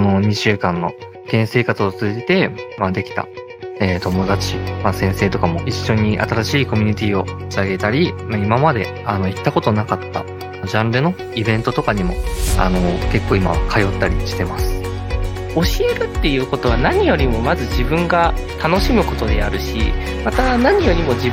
の2週間の県生活を通じて、できた、友達、先生とかも一緒に新しいコミュニティを立ち上げたり、今まで行ったことなかったジャンルのイベントとかにも結構今通ったりしてます。 教えるっていうことは何よりもまず自分が楽しむことであるし、また何よりも自